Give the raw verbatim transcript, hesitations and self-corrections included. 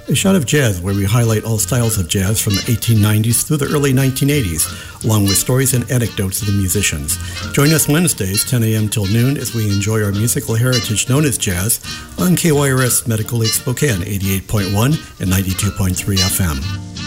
A Shot of Jazz, where we highlight all styles of jazz from the eighteen nineties through the early nineteen eighties, along with stories and anecdotes of the musicians. Join us Wednesdays, ten a.m. till noon, as we enjoy our musical heritage known as jazz on K Y R S Medical Lake Spokane, eighty-eight point one and ninety-two point three F M.